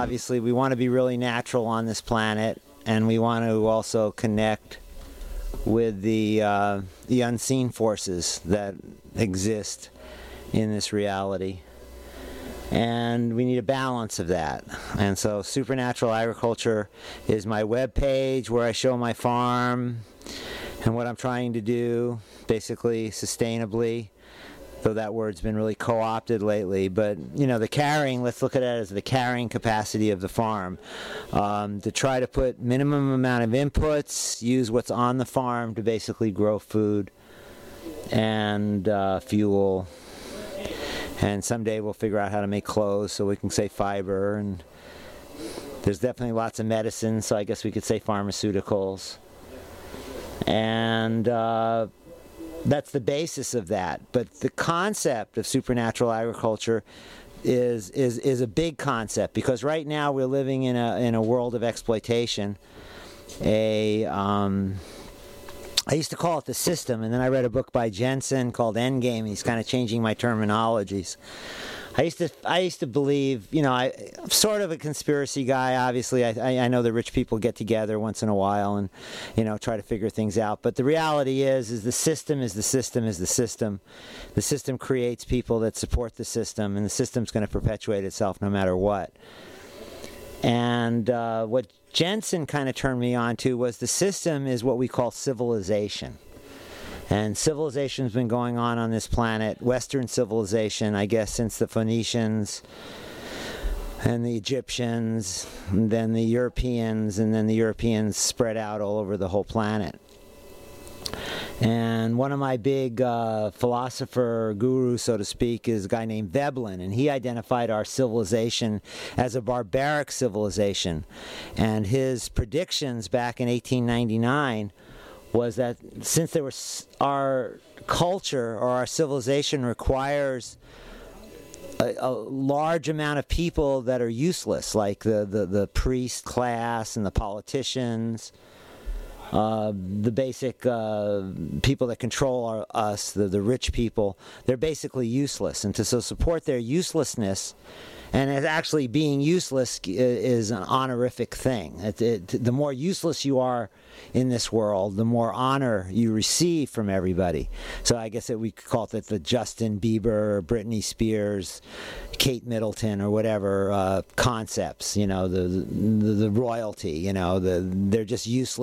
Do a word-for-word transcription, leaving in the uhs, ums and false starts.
obviously we want to be really natural on this planet, and we want to also connect with the uh, the unseen forces that exist in this reality. And we need a balance of that. And so Supernatural Agriculture is my web page where I show my farm and what I'm trying to do, basically sustainably, though that word's been really co-opted lately. But, you know, the carrying, let's look at it as the carrying capacity of the farm. Um, to try to put minimum amount of inputs, use what's on the farm to basically grow food and uh, fuel. And someday we'll figure out how to make clothes so we can say fiber. And there's definitely lots of medicine, so I guess we could say pharmaceuticals. And uh, that's the basis of that. But the concept of supernatural agriculture is is is a big concept, because right now we're living in a in a world of exploitation. A um, I used to call it the system, and then I read a book by Jensen called Endgame, and he's kind of changing my terminologies. I used to I used to believe, you know, I, I'm sort of a conspiracy guy, obviously. I, I know that rich people get together once in a while and, you know, try to figure things out. But the reality is, is the system is the system is the system. The system creates people that support the system, and the system's going to perpetuate itself no matter what. And uh, what Jensen kind of turned me on to was the system is what we call civilization. And civilization's been going on on this planet, Western civilization, I guess, since the Phoenicians and the Egyptians, and then the Europeans, and then the Europeans spread out all over the whole planet. And one of my big uh, philosopher gurus, so to speak, is a guy named Veblen, and he identified our civilization as a barbaric civilization. And his predictions back in eighteen ninety-nine was that since there was our culture or our civilization requires a, a large amount of people that are useless, like the, the, the priest class and the politicians, Uh, the basic uh, people that control our, us, the, the rich people, they're basically useless. And to so support their uselessness, and as actually being useless is an honorific thing. It, it, the more useless you are in this world, the more honor you receive from everybody. So I guess that we could call it the Justin Bieber, Britney Spears, Kate Middleton, or whatever uh, concepts. You know, the, the the royalty. You know, the they're just useless.